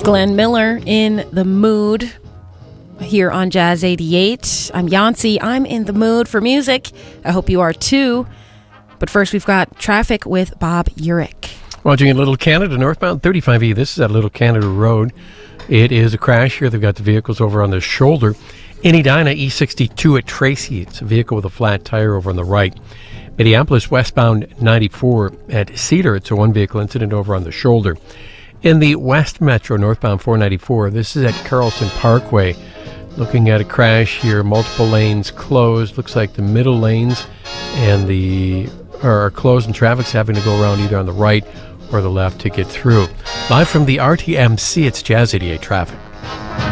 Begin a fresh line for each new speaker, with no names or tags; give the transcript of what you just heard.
Glenn Miller in the mood here on Jazz 88. I'm Yancy. I'm in the mood for music. I hope you are too. But first, we've got traffic with Bob Urich.
Watching in Little Canada, northbound 35E. This is at Little Canada Road. It is a crash here. They've got the vehicles over on the shoulder. In Edina, E62 at Tracy. It's a vehicle with a flat tire over on the right. Minneapolis, westbound 94 at Cedar. It's a one-vehicle incident over on the shoulder. In the West Metro, northbound 494, this is at Carlson Parkway. Looking at a crash here, multiple lanes closed. Looks like the middle lanes are closed and traffic's having to go around either on the right or the left to get through. Live from the RTMC, it's Jazz 88 traffic.